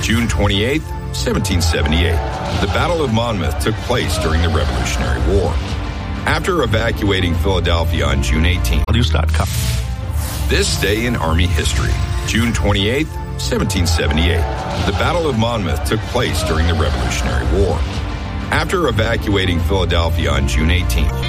June 28, 1778. The Battle of Monmouth took place during the Revolutionary War. After evacuating Philadelphia on June 18, News.com. This day in Army history, June 28, 1778. The Battle of Monmouth took place during the Revolutionary War. After evacuating Philadelphia on June 18,